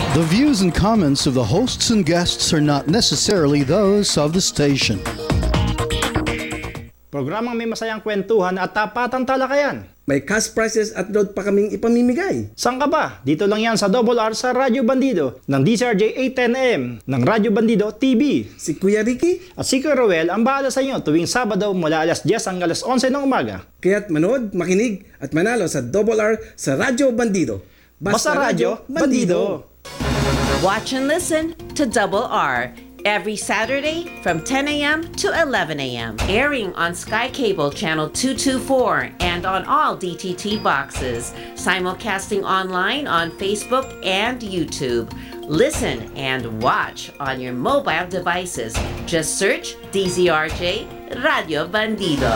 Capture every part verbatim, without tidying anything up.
The views and comments of the hosts and guests are not necessarily those of the station. Programang may masayang kwentuhan at tapatang talakayan. May cash prizes at load pa kaming ipamimigay. Saan ka ba? Dito lang yan sa Double R sa Radyo Bandido ng D C R J eight ten A M ng Radyo Bandido T V. Si Kuya Ricky. At si Kuya Roel ang bahala sa inyo tuwing Sabado mula alas diyes hanggang alas onse ng umaga. Kaya't manood, makinig at manalo sa Double R sa Radyo Bandido. Basta Radyo Bandido. Watch and listen to Double R every Saturday from ten A M to eleven A M Airing on Sky Cable Channel two twenty-four and on all D T T boxes. Simulcasting online on Facebook and YouTube. Listen and watch on your mobile devices. Just search D Z R J Radio Bandido.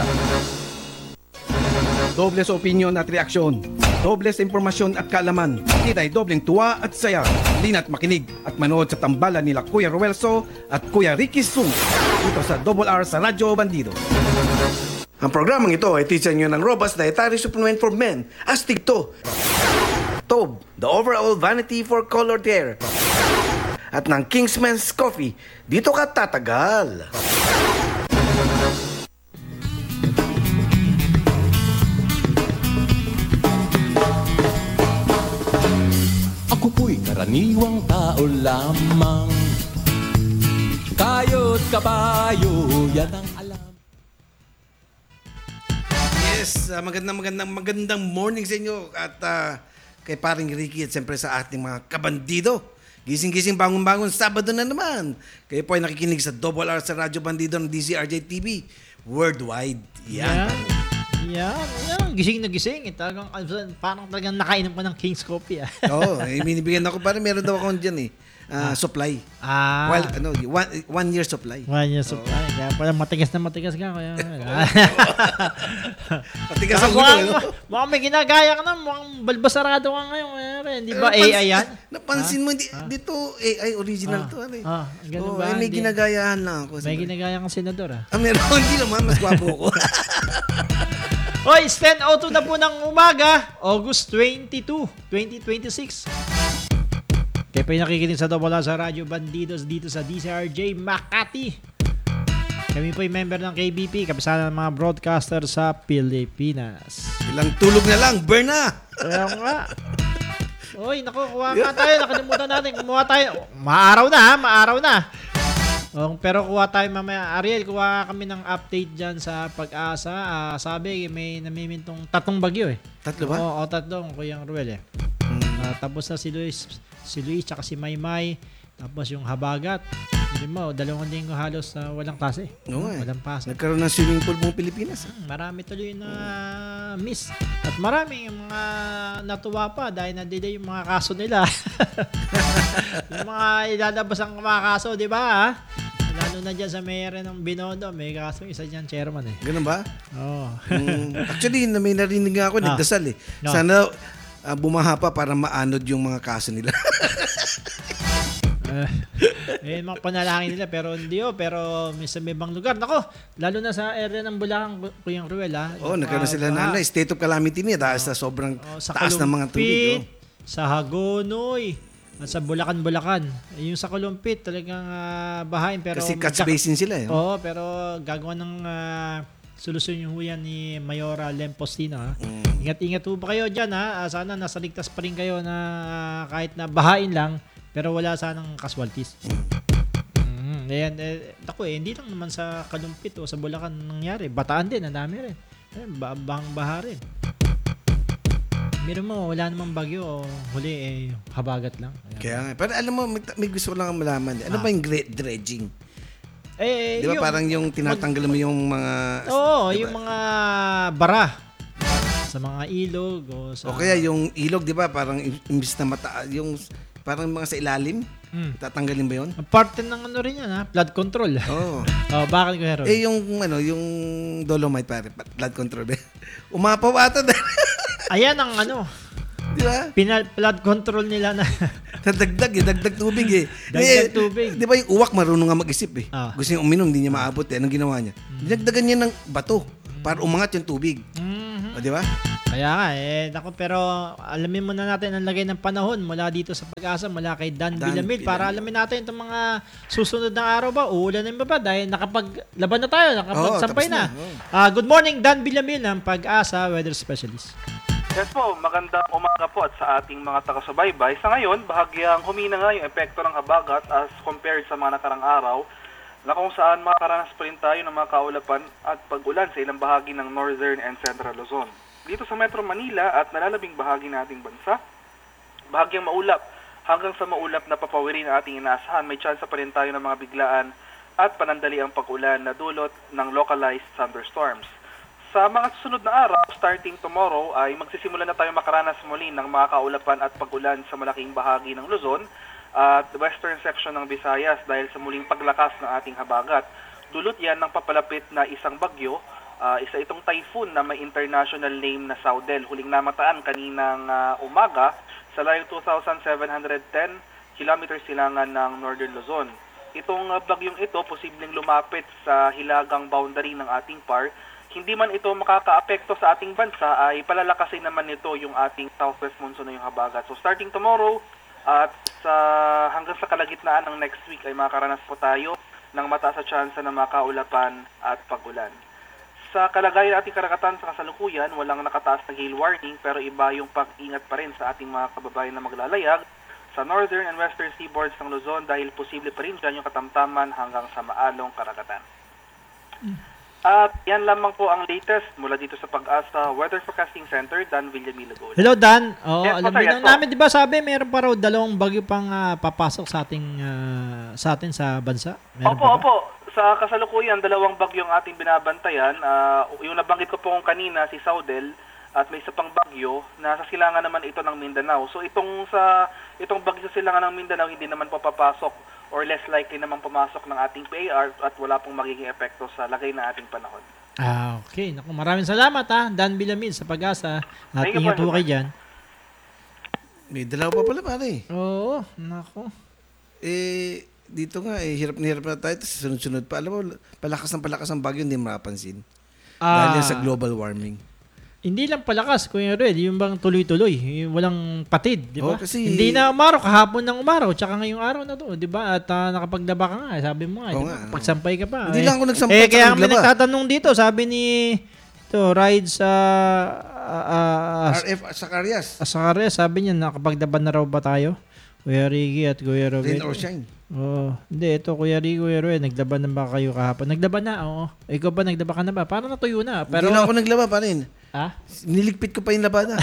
Dobles opinion at reaksyon. Dobles impormasyon at kaalaman. Kita'y dobleng tuwa at saya. Lina't makinig at manood sa tambalan nila Kuya Ruelso at Kuya Ricky Sung. Dito sa Double R sa Radyo Bandido. Ang programang ito ay teacher nyo ng Robust Dietary Supplement for Men, Astigto, Tob, the overall vanity for colored hair, at ng Kingsman's Coffee. Dito ka tatagal. Ako po'y karaniwang tao lamang. Kayo't kabayo, yan ang alam. Yes, uh, magandang magandang magandang morning sa inyo at uh, kay paring Ricky at siyempre sa ating mga kabandido. Gising-gising, bangon-bangon, Sabado na naman. Kayo po ay nakikinig sa Double R sa Radyo Bandido ng D Z R J T V worldwide. Yan. Yan, yan. Gising na gising. Eh, talagang, parang talagang nakainom pa ng King's Coffee. Ah. Oo, eh, binibigyan ako. Parang meron daw ako dyan eh. Uh, supply. Ah. Well, ano, one, one year supply. One year supply. Oh. Kaya pala matigas na matigas ka. Kaya, matigas ang gulo. Mukhang, mukhang may ginagaya ka na. Mukhang balbasarado ka ngayon. Hindi ba A I yan? Napansin mo, di, dito A I original ah. to. Ano, eh. Ah, ganun oh, ba? eh, may Hindi. ginagayahan lang ako. May ginagaya kang senador ah. Ah, meron. Hindi naman. Mas gwapo ko. Hoy, it's ten oh two na po ng umaga, August twenty-two, twenty twenty-six. Kaya pa yung nakikinig sa Double R sa Radyo Bandidos dito sa D C R J Makati. Kami po yung member ng K B P, kapisanan ng mga broadcaster sa Pilipinas. Ilang tulog na lang, burn na! Kaya nga. Hoy, naku, kuha ka tayo, nakalimutan natin. Kumuha tayo. Maaraw na ha, maaraw na. Oh, pero kuha tayo mamaya. Ariel, kuha kami ng update dyan sa Pag-asa. Uh, sabi, may namimintong tatlong bagyo eh. Tatlo ba? Oo, oh, tatlong Kuyang Ruel eh. Hmm. Uh, tapos na si Luis, si Luis, tsaka si Maymay. Tapos yung Habagat. Hindi mo, dalawang linggo halos uh, walang klase. Oo eh. Walang pasa. Nagkaroon ng swimming pool buong Pilipinas. Hmm, marami tuloy na miss. At marami yung mga natuwa pa dahil na-delay yung mga kaso nila. Yung mga ilalabas ang mga kaso, di ba? Lalo na dyan sa mayor ng Binondo, may kaso isa dyan, chairman eh. Ganun ba? Oo. Oh. um, actually, na may narinig nga ako, Ah. nagdasal eh. No. Sana uh, bumaha pa para maanod yung mga kaso nila. Uh, eh, mga panalangin nila, pero hindi oh. Pero may sa may ibang lugar. Nako, lalo na sa area ng Bulacan, Kuyang Ruel ah. Oo, oh, nagkaroon sila na ano, state of calamity niya dahil sa sobrang Oh, sa taas ng mga tubig. Oh. sa Hagonoy, at sa Bulacan-Bulacan. Yung sa Kalumpit, talagang uh, bahain. Pero Kasi catch magka- basin sila eh. Oo, pero gagawa ng uh, solusyon yung huyan ni Mayora Lempostino. Ha? Mm. Ingat-ingat po ba kayo dyan? Ha? Sana nasa ligtas pa rin kayo na uh, kahit na bahain lang, pero wala sanang casualties. Mm. Ayan, eh, ako eh, hindi lang naman sa Kalumpit o sa Bulacan nangyari. Bataan din, ang dami rin. Eh, bahang baha rin. Meron mo, wala namang bagyo o huli eh, habagat lang. Ayan. Kaya nga. Pero alam mo, may, may gusto ko lang malaman. Ano Ah. ba yung gre- dredging? Eh, Di ba yung- parang yung tinatanggal mo yung mga... Oo, diba? yung mga bara sa mga ilog o sa... O kaya yung ilog, di ba? Parang im- imbis na mataas, yung parang mga sa ilalim, Hmm. tatanggalin ba yun? Parte ng ano rin yan ha, flood control. Oo. Oh, bakit ko Harold? Eh yung ano, yung dolomite pare, blood control ba? Umapaw ata dahil. Ayan ang ano, Di ba? Pinal flood control nila na. Nadagdag eh, dagdag tubig eh. Dagdag Eh, tubig. Di ba yung uwak marunong nga mag-isip eh. Ah. Gusto niya uminom, hindi niya maabot eh. Anong ginawa niya? Dinagdagan niya ng bato. para umangat yung tubig. Mhm. O, di ba? Kaya nga, eh, naku, pero alamin muna natin ang lagay ng panahon mula dito sa Pag-asa, mula kay Dan, Dan Villamil, para Villamil. alamin natin itong mga susunod na araw ba, uulanin ba ba? Dahil nakapaglaban na tayo, nakapagsampay Oo, tapos na. na, oo. Ah, good morning, Dan Villamil ng Pag-asa Weather Specialist. Yes po, magandang umaga po at sa ating mga taga-subaybay. Sa ngayon, bahagyang humina nga yung epekto ng habagat as compared sa mga nakarang araw na kung saan makakaranas pa rin tayo ng mga kaulapan at pag-ulan sa ilang bahagi ng Northern and Central Luzon. Dito sa Metro Manila at nalalabing bahagi nating bansa, bahagyang maulap hanggang sa maulap na papawirin na ating inaasahan. May tsansa pa rin tayo ng mga biglaan at panandali ang pag-ulan na dulot ng localized thunderstorms. Sa mga susunod na araw, starting tomorrow, ay magsisimula na tayo makaranas muli ng mga kaulapan at pag-ulan sa malaking bahagi ng Luzon at western section ng Visayas dahil sa muling paglakas ng ating habagat. Dulot yan ng papalapit na isang bagyo, uh, isa itong typhoon na may international name na Saudel. Huling namataan kaninang uh, umaga sa layong two thousand seven hundred ten kilometers silangan ng Northern Luzon. Itong uh, bagyong ito posibleng lumapit sa hilagang boundary ng ating par. Hindi man ito makakaapekto sa ating bansa, ay palalakasin naman nito yung ating southwest monsoon na yung habagat. So starting tomorrow at sa hanggang sa kalagitnaan ng next week ay makakaranas po tayo ng mataas na tsansa na makaulapan at pag-ulan. Sa kalagayan ng ating karagatan sa kasalukuyan, walang nakataas na gale warning pero iba yung pag-ingat pa rin sa ating mga kababayan na maglalayag sa northern and western seaboards ng Luzon dahil posible pa rin dyan yung katamtaman hanggang sa maalong karagatan. At yan lamang po ang latest mula dito sa Pag-asa Weather Forecasting Center, Dan Villamil. Hello, Dan. Oh, Yes, alam po, sir. mo Yes, po. namin, di ba sabi, meron pa raw dalawang bagyo pang ah, papasok sa ating ah, sa atin sa bansa? Meron Opo, pa ba? opo. Sa kasalukuyan, dalawang bagyo ang ating binabantayan. Ah, yung nabanggit ko po kung kanina, si Saudel, at may isa pang bagyo, nasa silangan naman ito ng Mindanao. So itong sa itong bagyo sa silangan ng Mindanao, hindi naman po papasok or less likely naman pumasok ng ating P A R at wala pong magiging epekto sa lagay na ating panahon. Ah, okay. Naku, maraming salamat ha, Dan Villamil sa Pag-asa. At Thank you ingat po, po kayo dyan. May dalawa pa pala, pare. Oo, naku. Eh, dito nga, eh, hirap na hirap na tayo. Tapos sunod-sunod pa. Alam mo, palakas ng palakas ang bagyo, hindi mapapansin. Ah, Dahil yan sa global warming. Hindi lang palakas, Kuya Red, yung bang tuloy-tuloy, yung walang patid, di ba? Oo, kasi- Hindi na umaraw, kahapon ng umaraw, tsaka ngayong araw na to, di ba? At uh, nakapaglaba ka nga, sabi mo nga, Oo di ba? nga. Pagsampay ka pa. Hindi eh. lang ako nagsampay Eh, at kaya saka kami naglaba. nagtatanong dito, sabi ni to, Rides sa uh, R F Zacarias, Asakare, sabi niya, nakapaglaban na raw ba tayo? Kuya Ricky at Kuya rain Robert. or shine. Oo. Hindi, ito Kuya Ricky, Kuya Robert, naglaban na ba kayo kahapon? Naglaban na, oo. Ikaw ba, naglaba ka na ba? Parang natuyo na. Pero, Hindi na ako naglaba pa rin. ha? Niligpit ko pa yung labada.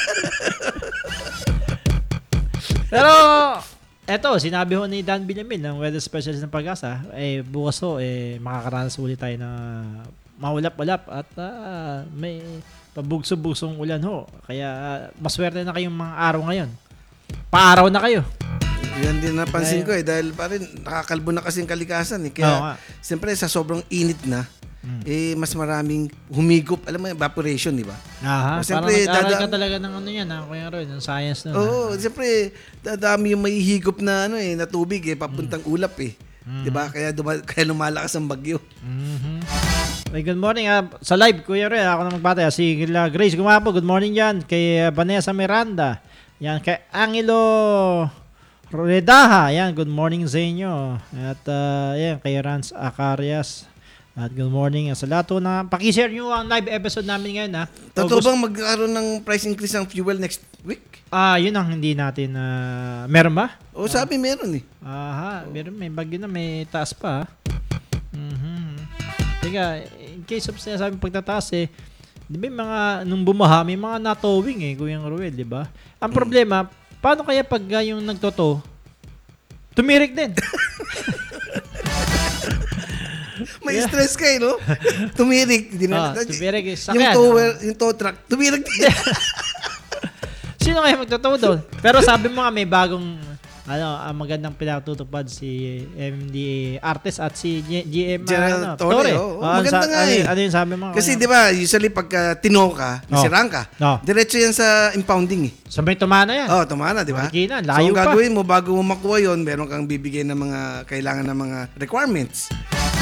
Pero, eto, sinabi ho ni Dan Villamil ng Weather Specialist ng Pag-asa, eh, bukas ho, eh, makakaranas ulit tayo na maulap-ulap at ah, may pabugso-bugsong ulan ho. Kaya, ah, maswerte na kayong mga araw ngayon. Paaraw na kayo. Yan din napansin ko eh. Dahil pa rin, nakakalbo na kasi yung kalikasan eh. Oo Kaya, nga. siyempre, sa sobrang init na, Mm. eh, mas maraming humigop. Alam mo, evaporation, di ba? Aha, O, parang siyempre, nag-aral dada- ka talaga ng ano yan, ha, Kuya Roy, ng science nun. Oo, siyempre, dadami yung may higop na, ano, eh, na tubig eh, papuntang ulap eh. Di ba? Kaya, duma- kaya lumalakas ang bagyo. Mhm. Hey, good morning. ah, sa live, Kuya Roy, ako na magbata. Si uh, Grace Gumapo, good morning dyan. Kay uh, Vanessa Miranda. Yan, kay Angelo Redaha. Yan, good morning sa inyo. At uh, yan, kay Rans Acarias. At good morning sa lahat po na pakishare nyo ang live episode namin ngayon, ha. Totoo August- bang magkaroon ng price increase ng fuel next week? Ah, yun ang hindi natin uh, meron ba? O sabi meron eh. Aha, meron, may bagyo na, may taas pa. Mhm. Teka, in case of sinasabing pagtataas eh, di ba yung mga, nung bumaha, may mga natowing eh, Kuya Ruel, di ba? Ang problema, paano kaya pag uh, yung nagtoto, tumirik din? May stress ka eh, no? Tumirik. Di Ah, na, tumirik, eh, yung, sakyan, tow, ah. yung tow truck, tumirik din. Sino kaya magtoto doon? Pero sabi mo nga, may bagong, ano, ah, magandang pinatutupad si M D A Artes at si G- GM General ano, Torre, Torre. oo. Ah, Maganda sa- nga ano, eh. ano yung sabi mo? Kasi Ano? di ba, usually pagka tino ka, Oh. sirang ka, Oh. diretso yan sa impounding eh. Sa may tumana yan. Oh, tumana, di ba? Marikina, So, layo ang pa. gagawin mo bago mo makuha yon, meron kang bibigay ng mga kailangan ng mga requirements. Di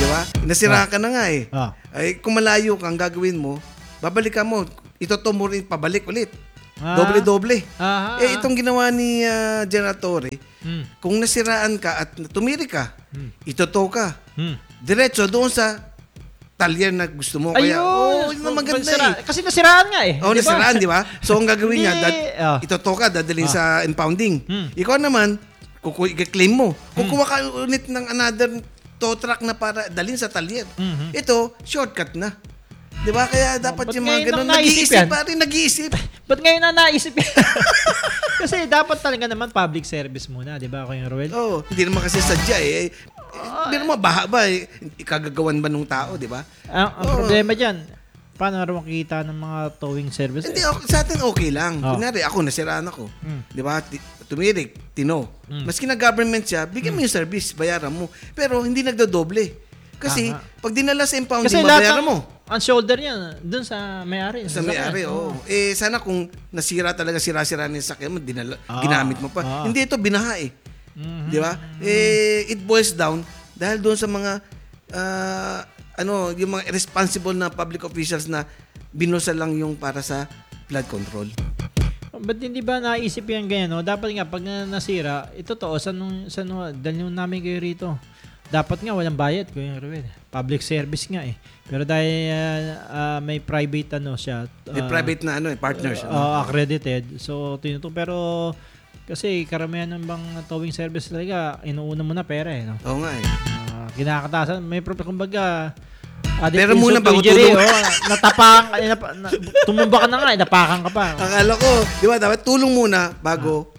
Di ba? Nasira ka na nga eh. Ah. Ay, kung malayo ka, ang gagawin mo, babalik ka mo, itoto mo rin, pabalik ulit. Ah. Doble-doble. Aha, Eh, itong ginawa ni uh, Generatore, Hmm. kung nasiraan ka at tumiri ka, Hmm. itoto ka. Hmm. Diretso doon sa talyer na gusto mo. Kaya, oh, yun ang maganda Nasira- eh. Kasi nasiraan nga eh. Oh, Di ba? nasiraan, di ba? So, ang gagawin niya, Hindi, dad, ah. itoto ka, dadalhin sa impounding. Hmm. Ikaw naman, kuku- i-claim mo. Kukuha ka ulit ng another tow truck na para dalhin sa talyer. Mhm. Ito, shortcut na. Di ba? Kaya dapat ba't yung mga ngayon ganun, lang naisip nag-iisip yan? pa rin, nag-iisip. Ba't ngayon na naisip yan? Kasi dapat talaga naman public service muna, di ba, Kuya Ruel? Oo, hindi naman kasi sadya eh. Hindi naman baha ba eh. Ikagagawan ba nung tao, di ba? Ang, ang Oo. problema dyan, paano rin makikita ng mga towing service? Hindi, okay, sa atin okay lang. Oh. Kunyari, ako, nasiraan ako. Mm. Di ba? Ti- Tumirik, tino. Mm. Maski na government siya, bigyan mo yung service, bayaran mo. Pero hindi nagdodoble. Kasi, Tama. pag dinala sa impounding, Kasi lahat babayaran ng, mo. ang shoulder niya, dun sa may-ari. Sa may-ari, oo. Eh, sana kung nasira talaga, sira-sira ng sakyan mo, dinala, Ah. ginamit mo pa. Ah. Hindi ito, binaha eh. Mhm. Di ba? Eh, it boils down dahil doon sa mga, ah, ano, yung mga responsible na public officials na binusa lang yung para sa flood control. Ba't hindi ba naisip yan ganyan? No? Dapat nga, pag na- nasira, ito to, saan nung, saan nung, dalhin namin kayo rito. Dapat nga, walang bayad, Kuya Ruel. Public service nga eh. Pero dahil ah, ah, may private ano siya. May ah, private na ano eh, partners. ano? ah, accredited. So, tinuto. Pero, kasi karamihan ng bang towing service talaga, inuuna mo na pera eh. No? Oo nga eh. Ah, kinakatasan. May problem, kumbaga, adik Pero muna insult to bago injury, tulong. oh, natapakan ka, nap, na, tumumba ka na nga, eh, napakan ka pa. Akala ko, di ba, dapat tulong muna bago,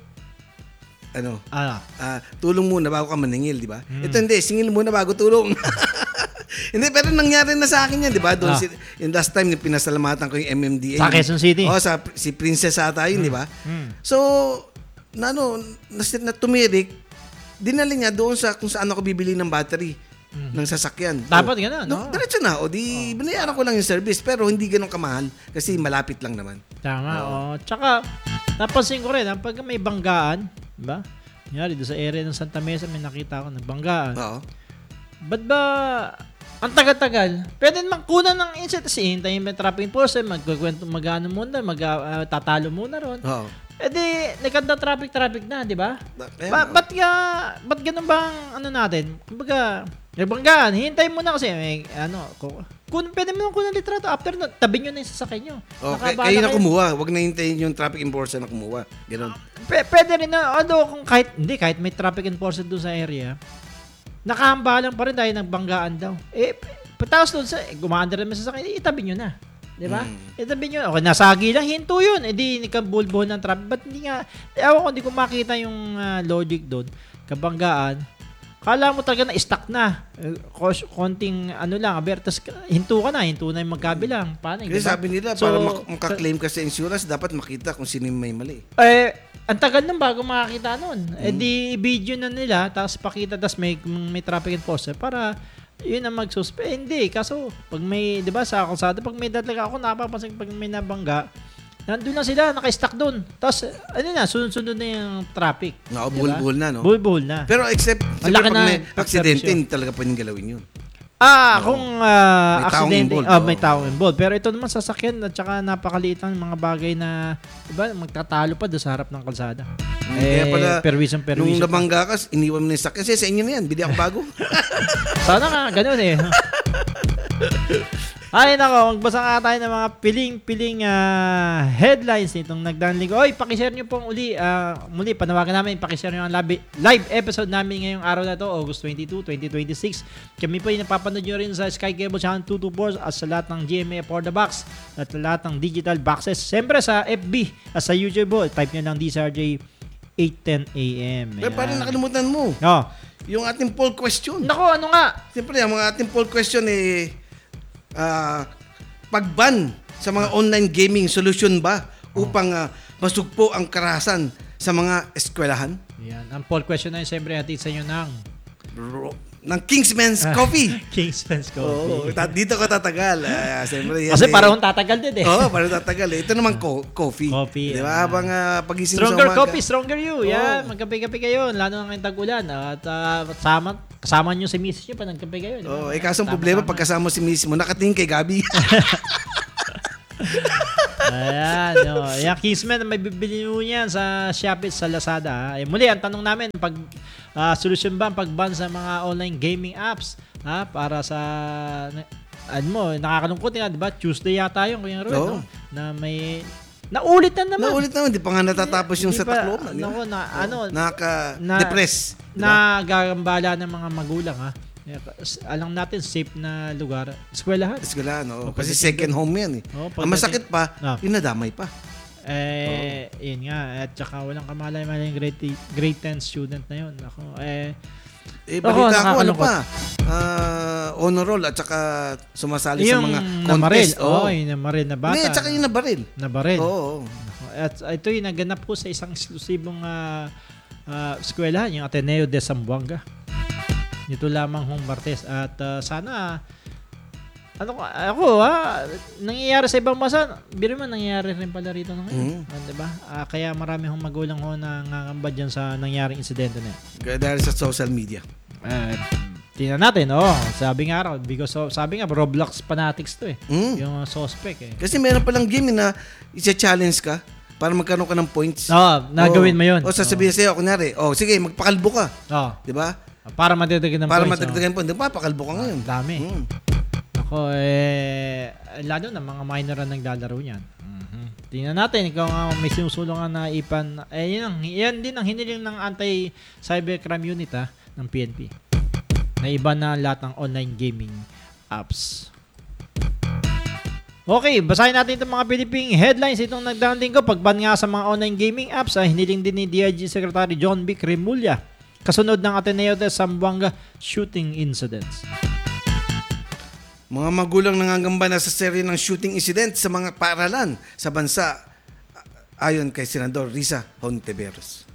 ano, Ah, ah, tulong muna bago ka maningil, di ba? Hmm. Ito hindi, singil muna bago tulong. Hindi, pero nangyari na sa akin yan, di ba? Doon Ah. si, yung last time, yung pinasalamatan ko yung M M D A. Sa Quezon City? Oo, sa, si Princess ata yun, di ba? Hmm. So, na ano, na, na tumirik, dinali niya doon sa kung saan ako bibili ng battery ng sasakyan. Hmm. Dapat O, ganun, no? Diretso na. O di, binayaran ko lang yung service, pero hindi ganun kamahal kasi malapit lang naman. Tama, oh. Tsaka, napansin ko rin, ah, pag may banggaan, ba? Kunyari, doon sa area ng Santa Mesa, may nakita ko na banggaan. Oo. Ba't ba, ang tagal-tagal, pwede naman kunan ng inset, kasi hintayin may traffic enforcer, magkukwento, mag-ano muna, mag, ah, tatalo muna ron. Oo. E di, nagkanda traffic-traffic na, di ba? Kaya Ba, nga. ba't ka, ba't ganun bang, ano natin? Kumbaga, may banggaan, hintay mo na kasi, may, ano, kung, kun, pwede mo nang kunan litrato, after na, tabi nyo na yung sasakyan nyo. Okay, Nakabahala kayo na kayo. kumuha. Huwag na hintayin yung traffic enforcer na kumuha. Ganun. P- pwede rin na, ano, kung kahit, hindi, kahit may traffic enforcer doon sa area, nakahambalang pa rin dahil nagbanggaan daw. Eh, pataos doon sa, eh, gumaanda rin sa sasakyan, eh, itabi nyo na. Di ba? Mm. Itabi nyo. Okay, nasagi lang, hinto yun. Eh, di, nikabulbuhon ng traffic. Ba't hindi nga, ewan ko, hindi ko makita yung ah, logic doon. Kabanggaan, kala mo talaga na stuck na. Eh, kos- konting ano lang, abertas, hinto ka na, hinto na yung magkabilang. Paano? Kasi diba? sabi nila, So, para mak- makaklaim ka sa insurance, dapat makita kung sino yung may mali. Eh, ang tagal nun bago makakita nun. Eh Mm. di video na nila, tapos pakita, tapos may, may traffic enforcer para yun ang magsuspend. Eh, hindi, kaso pag may, di ba sa kalsada, pag may datlaga ako, napapansin pag may nabangga, nandun na sila, naka-stuck doon. Tapos, ano na, sunod-sunod na yung traffic. Nakabulbul na, no? Bulbul na. Pero except, Ang siyempre laki pag na may ng aksidente, service hindi talaga pwedeng galawin yun. Ah, kung ah, May taong aksidente, involved, ah, oo. may taong involved. Pero ito naman sasakyan at saka napakaliit lang mga bagay na, di ba, magtatalo pa doon sa harap ng kalsada. Mm, Eh, kaya pala, perwisyon, Nung perwisyon. nabangga ka, iniwan mo na yung sakyan. Kasi sa inyo na yan, bili ako bago. Sana nga, ganun eh. Ay, nako, magbasa nga tayo ng mga piling-piling ah, headlines nitong nagdaang linggo. Oy, pakishare nyo pong uli. ah, muli, panawagan namin, pakishare nyo ang live, live episode namin ngayong araw na to, August twenty-two, twenty twenty-six. Kami po yung napapanood nyo rin sa Sky Cable Channel two twenty-four at sa lahat ng G M A for the Box at sa lahat ng digital boxes. Siyempre sa F B at sa YouTube po, type nyo lang D C R J eight ten A M. Pero parang nakalimutan mo. Oh. Yung ating poll question. Nako, ano nga? Siyempre, ang mga ating poll question eh, ah, pag-ban sa mga online gaming solution ba upang ah, masugpo ang karahasan sa mga eskwelahan? Yan. Ang poll question na yun, siyempre, hatid sa inyo ng Ro- ng Kingsman's Coffee. Kingsman's Oo, Coffee. ta- dito ka tatagal. Uh, siyempre, yan Kasi eh. parang tatagal din eh. Oo, parang tatagal eh. Ito naman co- coffee. Coffee, Di ah. ba? Habang uh, pagising Stronger sa umaga. coffee, stronger you. Oo. Yan, magkape-kape kayo. Lalo na ngayong tag-ulan. At uh, kasama, kasama nyo si misis nyo pa nagkape kayo. di ba? Oo, eh kasong Tama, problema tama. pagkasama si miss mo, nakatingin kay Gabi. Ayan, no. Yung Kingsman, may bibili mo yan sa Shopee, sa Lazada. Ha? Eh, muli, ang tanong namin, pag uh, solusyon ba ang pag-ban sa mga online gaming apps ha? Para sa, ano mo, nakakalungkot nga, di ba? Tuesday yata yung Kuya Roy, Oo. no? Na may, naulit na naman. Naulit naman, di pa nga natatapos yung Di sa pa- Tacloban. di ba? Naku, na, ano, Nakaka-depress. na gagambala ng mga magulang ha. Alam natin safe na lugar, eskwelahan. Eskwelahan, O, oo. Kasi pagdating second doon- home yan eh. Oo, Ang pagdating- masakit pa, Ah. yung nadamay pa. Eh, yun nga. At saka walang kamalay-malay yung grade, grade ten student na yun. Ako, eh, Eh, Ako, balita ko, ano nakakalungkot. pa? Ah, honor roll at saka sumasali sa yung mga namaril. contest. Oo, oh, yung namaril na bata. Hindi, at saka yung nabaril. Nabaril. Oo. At ito yung naganap po sa isang eksklusibong uh, uh, eskwelahan, yung Ateneo de Zamboanga. Ito lamang hong Martes. At uh, sana, ano ko, ako ha, nangyayari sa ibang bansa, biro mo nangyayari rin pala rito na ngayon. Mm. Ah, diba? Ah, kaya marami hong magulang ho na ngangamba dyan sa nangyaring insidente na yan. Kaya dahil sa social media. Uh, tingnan natin, oh. Sabi nga raw, because of, sabi nga, Roblox fanatics to eh. Mm. Yung uh, suspect eh. Kasi meron palang game na i-challenge ka para magkaroon ka ng points. Oo, oh, nagawin Oo. mo yun. O sasabihin sa'yo, kunyari, oh, sige, magpakalbo ka. Oh, Di ba? para madagdagan ng Para points. madagdagan po. Di ba, pakalbo ka ngayon. Dami. Mm. Ako, eh, lalo na mga minor ang naglalaro niyan. Mm-hmm. Tingnan natin, ikaw nga may sinusulungan na ipan. Eh, yan, ang, yan din ang hiniling ng anti-cybercrime unit ha, ng P N P. Na iba na lahat ng online gaming apps. Okay, basahin natin itong mga Philippine headlines itong nagdaang linggo. Pagban nga sa mga online gaming apps, ay hiniling din ni D I G Secretary John B. Cremulya kasunod ng Ateneo de Zamboanga shooting incidents. Mga magulang nangangamba na sa serye ng shooting incident sa mga paaralan sa bansa ayon kay Senador Risa Hontiveros.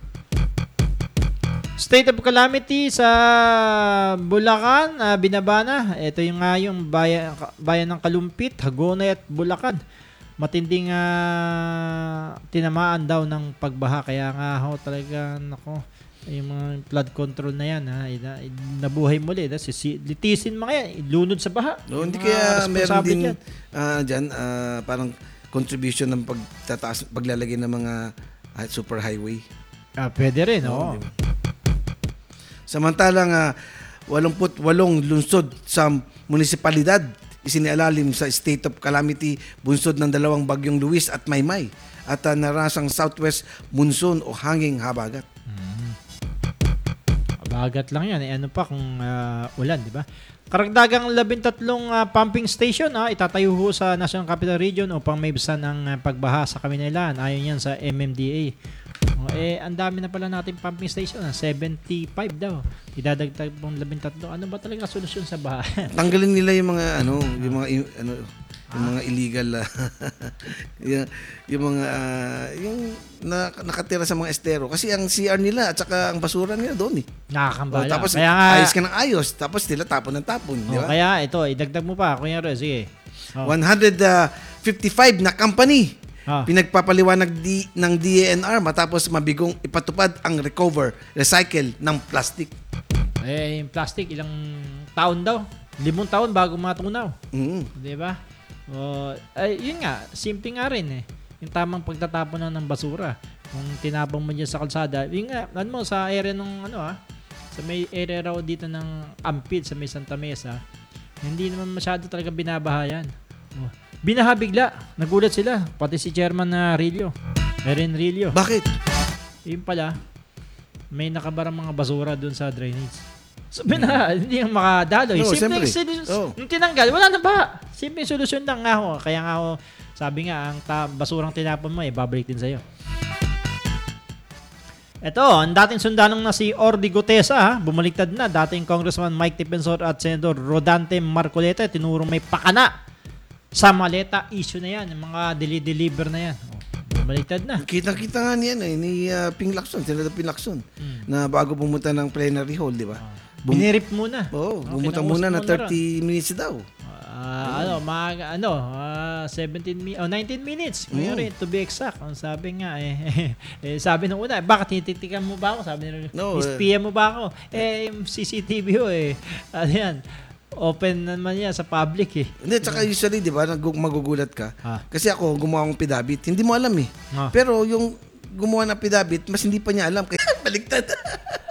State of calamity sa Bulacan, uh, binabana. Ito yung nga yung bayan, bayan ng Kalumpit, Hagonay at Bulacan. Matinding uh, tinamaan daw ng pagbaha. Kaya nga ho talaga, nako, yung mga flood control na yan, ha, ina- nabuhay muli. Si, litisin mga yan, ilunod sa baha. No, Yung hindi mga kaya meron responsable din dyan. ah, dyan, ah, parang contribution ng pagtataas, paglalagay ng mga ah, super highway. Ah, pwede rin, oo. di ba? Samantalang uh, eighty-eight lungsod sa munisipalidad isinialalim sa state of calamity bunsod ng dalawang bagyong Luis at Maymay at uh, narasang southwest monsoon o hanging habagat. Bagat lang yan. Eh, ano pa kung uh, ulan, di ba? Karagdagang labintatlong uh, pumping station ha, itatayo ho sa National Capital Region upang maibsan ang uh, pagbaha sa Kaminalan. Ayon yan sa M M D A. O, eh, ang dami na pala natin pumping station. Ha? seventy-five daw. Idadagdag pong labintatlo. Ano ba talaga solusyon sa baha? Tanggalin nila yung mga ano, yung mga i- ano yung mga illegal uh, yung, yung mga uh, yung na, nakatira sa mga estero kasi ang C R nila at saka ang basura nila doon eh. Nakakambala. O, tapos kaya nga, ayos ka ng ayos tapos nila tapon ng tapon, di oh, ba? kaya ito, idagdag mo pa. Kuya Ro, sige. Oh. one hundred fifty-five na company Ah. pinagpapaliwanag di, ng D A N R matapos mabigong ipatupad ang recover, recycle ng plastic. Eh, yung plastic, ilang taon daw? Limang taon bago matunaw. Mm. Di ba? O, ay, yun nga, simple nga rin eh. Yung tamang pagtatapon na ng basura. Kung tinapon mo dyan sa kalsada, yun nga, ano mo, sa area ng, ano ah, sa may area raw dito ng Ampid, sa may Santa Mesa, hindi naman masyado talaga binabaha yan. O, binaha bigla. Nagulat sila. Pati si Chairman na Rillo. Erin Rillo. Bakit? Yun pala, may nakabarang mga basura dun sa drainage. So, binaha, hindi yung makadaloy. No, Simple siyempre. solusyon. Oh. Yung tinanggal, wala na ba? Simple solusyon lang nga ho. Kaya nga ho, sabi nga, ang ta- basurang tinapon mo, eh, babalik din sa'yo. Ito, ang dating sundanong na si Ordi Gutesa, ha, bumaliktad na. Dating Congressman Mike Defensor at Senador Rodante Marcoleta, tinurong may pakana sa maleta issue na yan. Yung mga deli-deliver na yan. Oh, bumaliktad na. Kita-kita nga niyan eh, ni uh, Ping Lacson, Senator Ping Lacson, Hmm. na bago pumunta ng plenary hall, di ba? Bum- Binirip muna. Oo, Oh, bumunta kinausap muna na mo na thirty minutes daw. Ah, ano, mga ano, ah, seventeen mi- oh, nineteen minutes. Ngayon Mm. rin, to be exact. Ang sabi nga eh, eh sabi nung una, bakit tititikan mo ba ako? Sabi nila, No, S P M mo ba ako? Eh, yung C C T V ho eh. Ano yan? Open naman yan sa public eh. Hindi, tsaka usually, di ba, nag- magugulat ka. Ah. Kasi ako, gumawa akong pidabit, hindi mo alam eh. Ah. Pero yung gumawa ng pidabit, mas hindi pa niya alam. Kaya baliktad.